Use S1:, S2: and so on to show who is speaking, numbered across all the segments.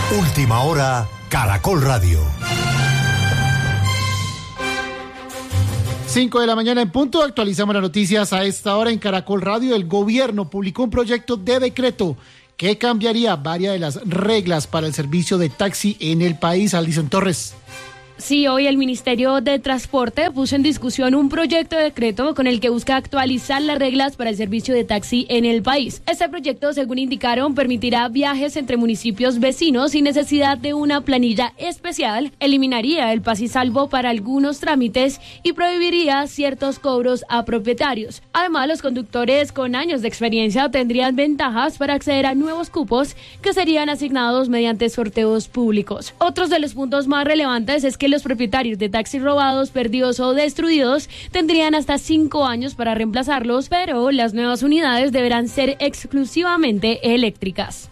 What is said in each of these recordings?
S1: Última hora, Caracol Radio.
S2: 5 de la mañana en punto, actualizamos las noticias a esta hora en Caracol Radio. El gobierno publicó un proyecto de decreto que cambiaría varias de las reglas para el servicio de taxi en el país. Alison Torres.
S3: Sí, hoy el Ministerio de Transporte puso en discusión un proyecto de decreto con el que busca actualizar las reglas para el servicio de taxi en el país. Este proyecto, según indicaron, permitirá viajes entre municipios vecinos sin necesidad de una planilla especial, eliminaría el paz y salvo para algunos trámites y prohibiría ciertos cobros a propietarios. Además, los conductores con años de experiencia tendrían ventajas para acceder a nuevos cupos que serían asignados mediante sorteos públicos. Otros de los puntos más relevantes es que los propietarios de taxis robados, perdidos o destruidos tendrían hasta 5 años para reemplazarlos, pero las nuevas unidades deberán ser exclusivamente eléctricas.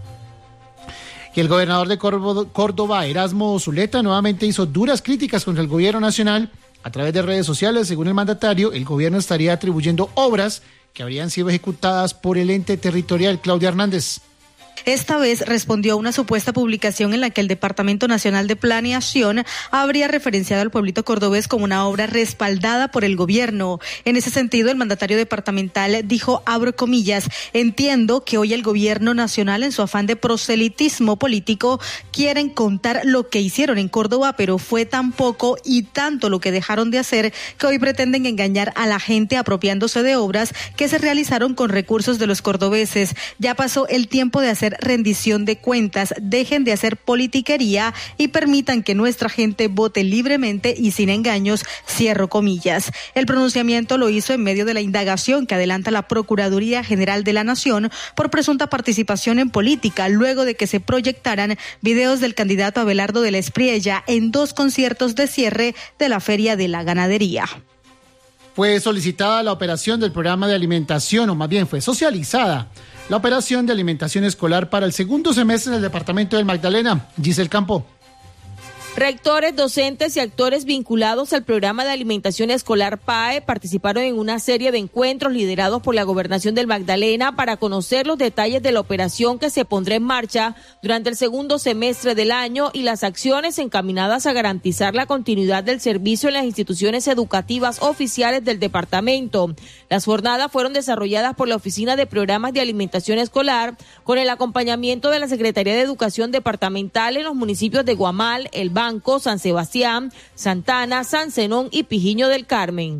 S2: Y el gobernador de Córdoba, Erasmo Zuleta, nuevamente hizo duras críticas contra el gobierno nacional a través de redes sociales. Según el mandatario, el gobierno estaría atribuyendo obras que habrían sido ejecutadas por el ente territorial. Claudia Hernández.
S4: Esta vez respondió a una supuesta publicación en la que el Departamento Nacional de Planeación habría referenciado al pueblito cordobés como una obra respaldada por el gobierno. En ese sentido, el mandatario departamental dijo, abro comillas, entiendo que hoy el gobierno nacional, en su afán de proselitismo político, quieren contar lo que hicieron en Córdoba, pero fue tan poco y tanto lo que dejaron de hacer que hoy pretenden engañar a la gente apropiándose de obras que se realizaron con recursos de los cordobeses. Ya pasó el tiempo de hacer rendición de cuentas, dejen de hacer politiquería y permitan que nuestra gente vote libremente y sin engaños, cierro comillas. El pronunciamiento lo hizo en medio de la indagación que adelanta la Procuraduría General de la Nación por presunta participación en política, luego de que se proyectaran videos del candidato Abelardo de la Espriella en 2 conciertos de cierre de la Feria de la Ganadería.
S2: Fue solicitada la operación del programa de alimentación, o más bien fue socializada la operación de alimentación escolar para el segundo semestre del departamento del Magdalena. Giselle Campo.
S5: Rectores, docentes y actores vinculados al programa de alimentación escolar PAE participaron en una serie de encuentros liderados por la Gobernación del Magdalena para conocer los detalles de la operación que se pondrá en marcha durante el segundo semestre del año y las acciones encaminadas a garantizar la continuidad del servicio en las instituciones educativas oficiales del departamento. Las jornadas fueron desarrolladas por la Oficina de Programas de Alimentación Escolar con el acompañamiento de la Secretaría de Educación Departamental en los municipios de Guamal, El Banco, San Sebastián, Santana, San Zenón y Pijiño del Carmen.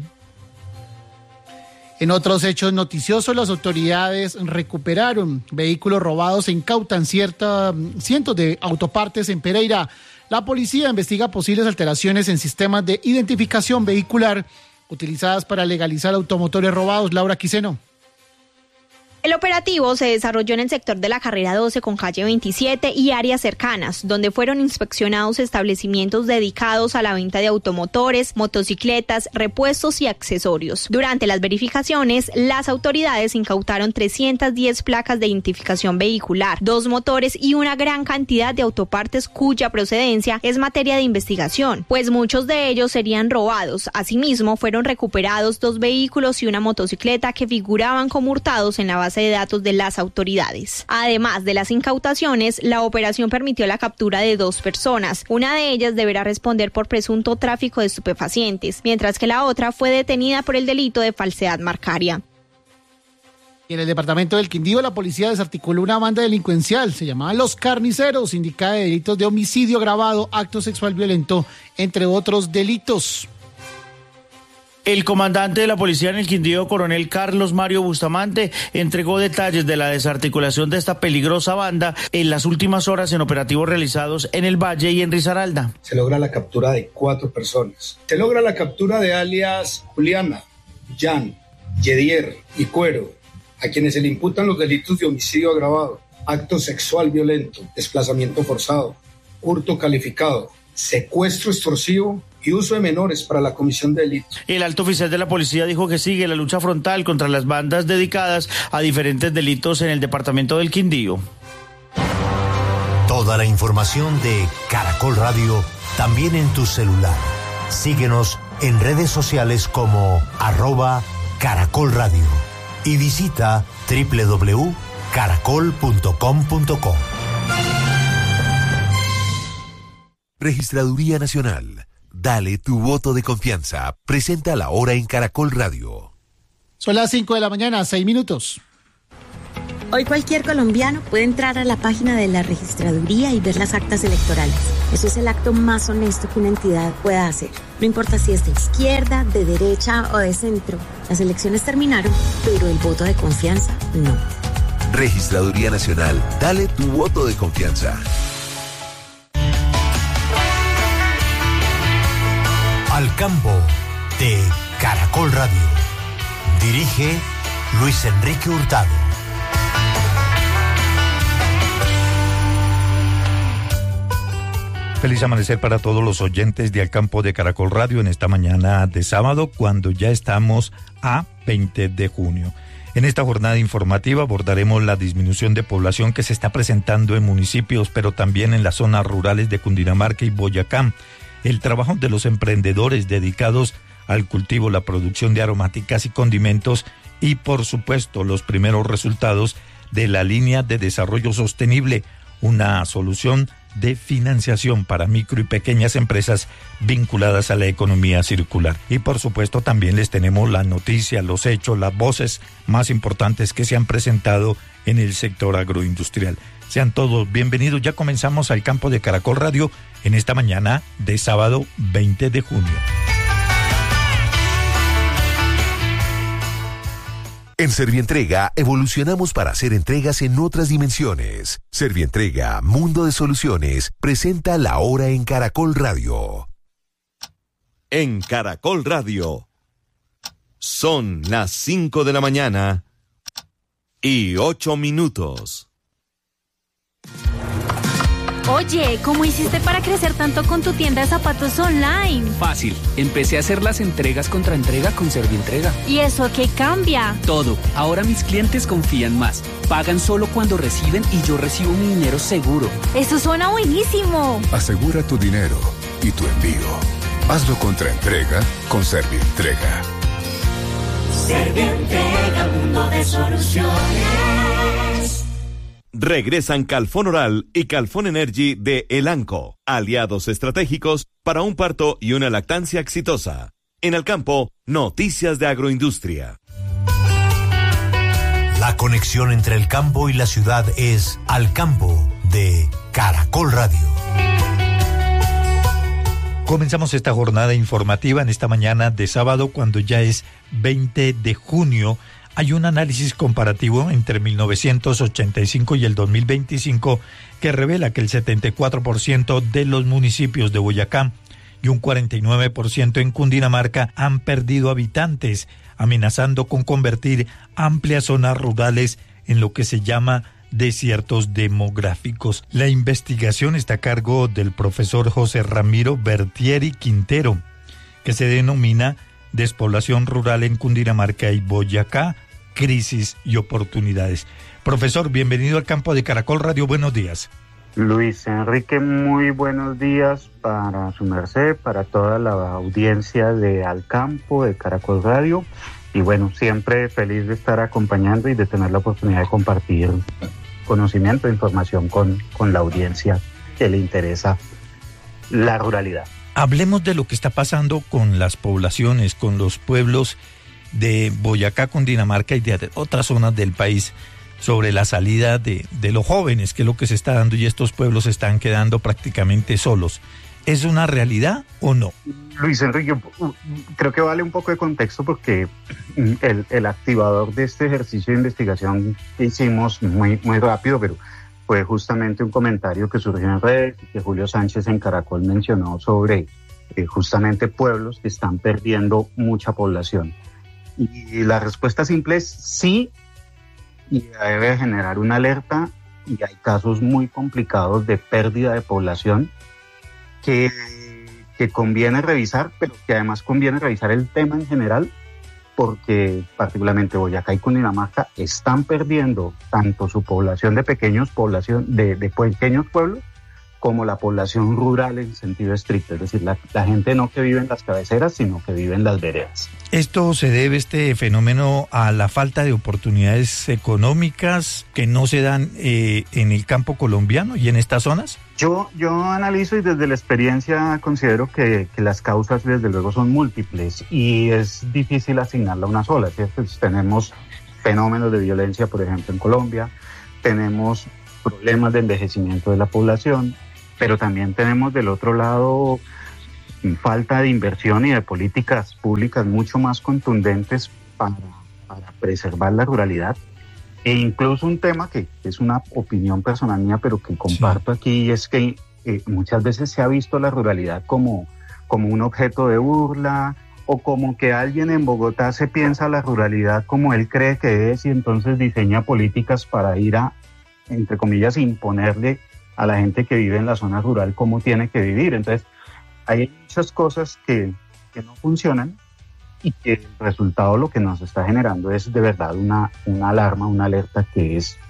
S2: En otros hechos noticiosos, las autoridades recuperaron vehículos robados e incautan cientos de autopartes en Pereira. La policía investiga posibles alteraciones en sistemas de identificación vehicular utilizadas para legalizar automotores robados. Laura Quiseno.
S6: El operativo se desarrolló en el sector de la carrera 12 con calle 27 y áreas cercanas, donde fueron inspeccionados establecimientos dedicados a la venta de automotores, motocicletas, repuestos y accesorios. Durante las verificaciones, las autoridades incautaron 310 placas de identificación vehicular, 2 motores y una gran cantidad de autopartes cuya procedencia es materia de investigación, pues muchos de ellos serían robados. Asimismo, fueron recuperados 2 vehículos y una motocicleta que figuraban como hurtados en la base de datos de las autoridades. Además de las incautaciones, la operación permitió la captura de 2 personas. Una de ellas deberá responder por presunto tráfico de estupefacientes, mientras que la otra fue detenida por el delito de falsedad marcaria.
S2: Y en el departamento del Quindío, la policía desarticuló una banda delincuencial, se llamaba Los Carniceros, indicada de delitos de homicidio agravado, acto sexual violento, entre otros delitos.
S7: El comandante de la policía en el Quindío, coronel Carlos Mario Bustamante, entregó detalles de la desarticulación de esta peligrosa banda en las últimas horas en operativos realizados en el Valle y en Risaralda.
S8: Se logra la captura de 4 personas. Se logra la captura de alias Juliana, Jan, Yedier y Cuero, a quienes se le imputan los delitos de homicidio agravado, acto sexual violento, desplazamiento forzado, hurto calificado, secuestro extorsivo y uso de menores para la comisión de delitos.
S7: El alto oficial de la policía dijo que sigue la lucha frontal contra las bandas dedicadas a diferentes delitos en el departamento del Quindío.
S1: Toda la información de Caracol Radio también en tu celular. Síguenos en redes sociales como @Caracol Radio y visita www.caracol.com.co.
S9: Registraduría Nacional. Dale tu voto de confianza. Presenta La Hora en Caracol Radio.
S2: Son las 5 de la mañana, 6 minutos.
S10: Hoy cualquier colombiano puede entrar a la página de la registraduría y ver las actas electorales. Eso es el acto más honesto que una entidad pueda hacer. No importa si es de izquierda, de derecha o de centro. Las elecciones terminaron, pero el voto de confianza no.
S9: Registraduría Nacional. Dale tu voto de confianza.
S1: Al campo de Caracol Radio. Dirige Luis Enrique Hurtado.
S11: Feliz amanecer para todos los oyentes de Al Campo de Caracol Radio en esta mañana de sábado, cuando ya estamos a 20 de junio. En esta jornada informativa abordaremos la disminución de población que se está presentando en municipios, pero también en las zonas rurales de Cundinamarca y Boyacá, el trabajo de los emprendedores dedicados al cultivo, la producción de aromáticas y condimentos y, por supuesto, los primeros resultados de la línea de desarrollo sostenible, una solución de financiación para micro y pequeñas empresas vinculadas a la economía circular. Y por supuesto también les tenemos las noticias, los hechos, las voces más importantes que se han presentado en el sector agroindustrial. Sean todos bienvenidos, ya comenzamos Al Campo de Caracol Radio en esta mañana de sábado 20 de junio.
S9: En Servientrega evolucionamos para hacer entregas en otras dimensiones. Servientrega, Mundo de Soluciones, presenta La Hora en Caracol Radio.
S12: En Caracol Radio. Son las 5 de la mañana y 8 minutos.
S13: Oye, ¿cómo hiciste para crecer tanto con tu tienda de zapatos online?
S14: Fácil, empecé a hacer las entregas contra entrega con Servientrega.
S13: ¿Y eso qué cambia?
S14: Todo, ahora mis clientes confían más, pagan solo cuando reciben y yo recibo mi dinero seguro.
S13: ¡Eso suena buenísimo!
S15: Asegura tu dinero y tu envío. Hazlo contra entrega con Servientrega.
S16: Servientrega, mundo de soluciones.
S12: Regresan Calfón Oral y Calfón Energy de Elanco, aliados estratégicos para un parto y una lactancia exitosa. En Al Campo, noticias de agroindustria.
S1: La conexión entre el campo y la ciudad es Al Campo de Caracol Radio.
S11: Comenzamos esta jornada informativa en esta mañana de sábado, cuando ya es 20 de junio. Hay un análisis comparativo entre 1985 y el 2025 que revela que el 74% de los municipios de Boyacá y un 49% en Cundinamarca han perdido habitantes, amenazando con convertir amplias zonas rurales en lo que se llama desiertos demográficos. La investigación está a cargo del profesor José Ramiro Bertieri Quintero, que se denomina Despoblación Rural en Cundinamarca y Boyacá, crisis y oportunidades. Profesor, bienvenido al Campo de Caracol Radio, buenos días.
S17: Luis Enrique, muy buenos días para su merced, para toda la audiencia de Al Campo de Caracol Radio, y bueno, siempre feliz de estar acompañando y de tener la oportunidad de compartir conocimiento e información con la audiencia que le interesa la ruralidad.
S11: Hablemos de lo que está pasando con las poblaciones, con los pueblos de Boyacá, Cundinamarca y de otras zonas del país, sobre la salida de los jóvenes, que es lo que se está dando, y estos pueblos se están quedando prácticamente solos. ¿Es una realidad o no?
S17: Luis Enrique, creo que vale un poco de contexto, porque el activador de este ejercicio de investigación que hicimos muy rápido, pero fue justamente un comentario que surgió en redes, que Julio Sánchez en Caracol mencionó sobre justamente pueblos que están perdiendo mucha población. Y la respuesta simple es sí, y debe generar una alerta, y hay casos muy complicados de pérdida de población que conviene revisar, pero que además conviene revisar el tema en general, porque particularmente Boyacá y Cundinamarca están perdiendo tanto su población de pequeños pueblos, como la población rural en sentido estricto, es decir, la gente no que vive en las cabeceras, sino que vive en las veredas.
S11: ¿Esto se debe, este fenómeno, a la falta de oportunidades económicas que no se dan en el campo colombiano y en estas zonas?
S17: Yo analizo y desde la experiencia considero que las causas desde luego son múltiples y es difícil asignarla a una sola, ¿cierto? Tenemos fenómenos de violencia, por ejemplo, en Colombia, tenemos problemas de envejecimiento de la población, pero también tenemos del otro lado falta de inversión y de políticas públicas mucho más contundentes para preservar la ruralidad. E incluso un tema que es una opinión personal mía, pero que comparto aquí, es que muchas veces se ha visto la ruralidad como un objeto de burla, o como que alguien en Bogotá se piensa la ruralidad como él cree que es y entonces diseña políticas para ir a, entre comillas, imponerle a la gente que vive en la zona rural cómo tiene que vivir. Entonces, hay muchas cosas que no funcionan y que el resultado lo que nos está generando es de verdad una alarma, una alerta que es